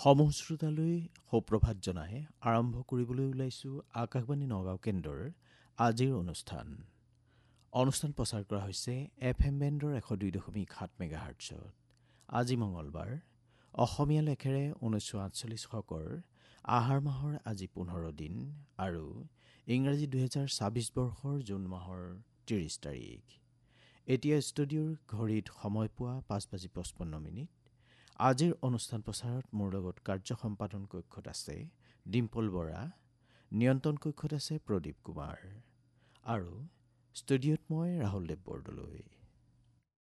সমূহ শ্ৰোতালৈ সুপ্ৰভাত জনাই আৰম্ভ কৰিবলৈ ওলাইছোঁ আকাশবাণী নগাঁও কেন্দ্ৰৰ আজিৰ অনুষ্ঠান প্ৰচাৰ কৰা হৈছে FM বেণ্ডৰ 102.7 মেগাহাৰ্টছত। আজি মঙলবাৰ, অসমীয়া লেখেৰে 1948 শকৰ আহাৰ মাহৰ আজি 15 দিন আৰু ইংৰাজী 2026 বৰ্ষৰ জুন মাহৰ 30 তাৰিখ। এতিয়া ষ্টুডিঅ'ৰ ঘড়ীত সময় পোৱা 5:55। আজিৰ অনুষ্ঠান প্ৰচাৰত মোৰ লগত কাৰ্য সম্পাদন কক্ষত আছে ডিম্পল বৰা, নিয়ন্ত্ৰণ কক্ষত আছে প্ৰদীপ কুমাৰ আৰু ষ্টুডিঅ'ত মই ৰাহুল দেৱ বৰদলৈ।